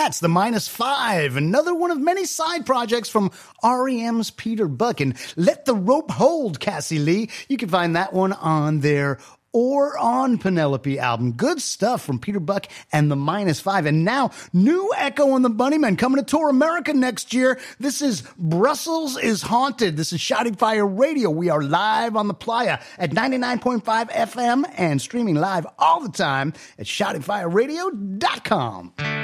That's the -5, another one of many side projects from REM's Peter Buck. And Let the Rope Hold, Cassie Lee. You can find that one on their Or on Penelope album. Good stuff from Peter Buck and the -5. And now, new Echo and the Bunnymen coming to tour America next year. This is Brussels is Haunted. This is Shouting Fire Radio. We are live on the Playa at 99.5 FM and streaming live all the time at shoutingfireradio.com.